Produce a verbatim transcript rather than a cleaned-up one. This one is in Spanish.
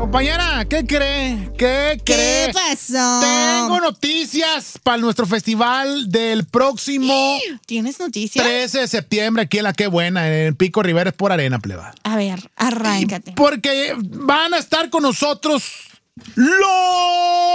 Compañera, ¿qué cree? ¿Qué cree? ¿Qué pasó? Tengo noticias para nuestro festival del próximo ¿Tienes noticias? trece de septiembre aquí en la Qué Buena, en Pico Rivera, es por arena, pleba. A ver, arráncate. Porque van a estar con nosotros los